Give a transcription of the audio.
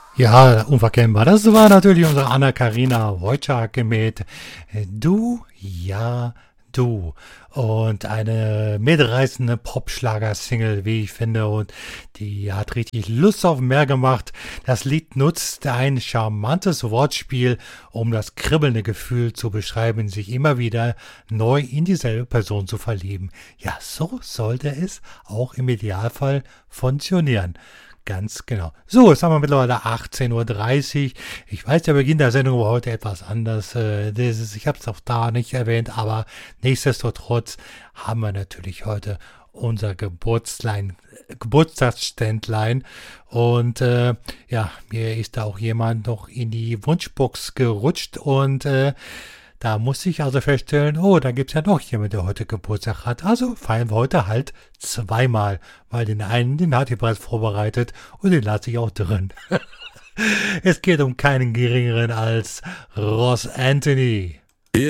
Ja, unverkennbar. Das war natürlich unsere Anna-Karina Wojcik mit Du, ja, du. Und eine mitreißende Popschlager-Single, wie ich finde. Und die hat richtig Lust auf mehr gemacht. Das Lied nutzt ein charmantes Wortspiel, um das kribbelnde Gefühl zu beschreiben, sich immer wieder neu in dieselbe Person zu verlieben. Ja, so sollte es auch im Idealfall funktionieren. Ganz genau. So, jetzt haben wir mittlerweile 18:30 Uhr. Ich weiß, der Beginn der Sendung war heute etwas anders. Ich habe es auch da nicht erwähnt, aber nichtsdestotrotz haben wir natürlich heute unser Geburtstagsständlein. Und ja, mir ist da auch jemand noch in die Wunschbox gerutscht und da musste ich also feststellen, oh, da gibt's ja noch jemand, der heute Geburtstag hat. Also feiern wir heute halt zweimal, weil den einen, den hat ihr bereits vorbereitet und den lasse ich auch drin. Es geht um keinen geringeren als Ross Anthony.